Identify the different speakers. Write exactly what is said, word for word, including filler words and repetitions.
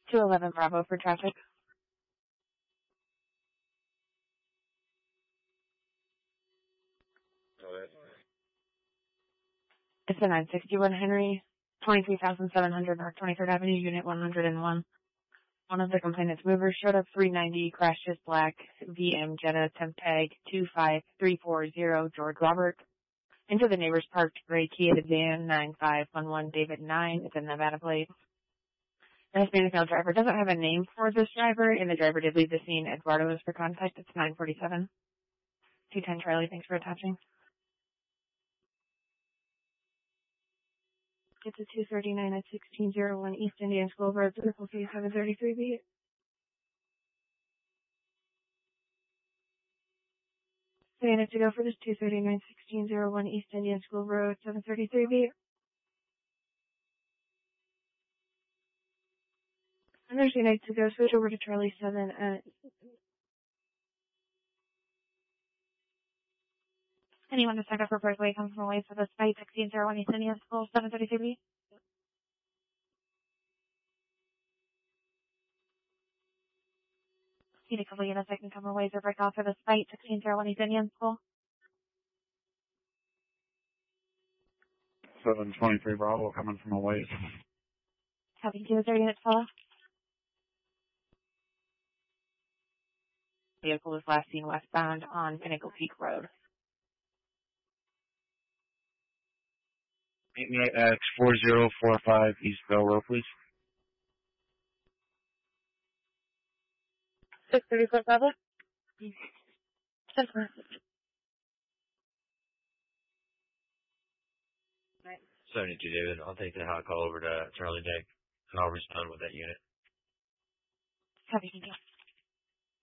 Speaker 1: two eleven Bravo for traffic.
Speaker 2: Go ahead.
Speaker 1: It's a nine sixty-one Henry, twenty-three thousand seven hundred North twenty-third Avenue, Unit one hundred one. One of the complainant's movers showed up three ninety, crashed his black V M Jetta temp tag two five three four zero George Robert into the neighbor's parked gray Kia sedan nine five one one David nine. It's a Nevada plate. The Hispanic male driver doesn't have a name for this driver, and the driver did leave the scene. Eduardo is for contact. It's nine forty-seven. two ten Charlie, thanks for attaching. It's a two thirty-nine at sixteen oh one East Indian School Road, Circle C seven thirty-three B. Saying it to go for this two thirty-nine sixteen oh one East Indian School Road, seven thirty-three B. Thursday night to go, switch over to Charlie seven at... Anyone to sign up for Parkway comes from away for the site sixteen oh one East Indian School, seven thirty-three B. Need a couple units I can come away for break off for the site sixteen oh one East Indian School.
Speaker 3: seven twenty-three Bravo coming from a ways.
Speaker 1: Having two thirty units follow. Vehicle was last seen westbound on Pinnacle Peak Road.
Speaker 3: Meet me at four zero four five East Bell Road, please.
Speaker 1: six thirty-four Bravo.
Speaker 2: seventy-two David, I'll take the hot call over to Charlie Day, and I'll respond with that unit.
Speaker 1: Copy, thank you.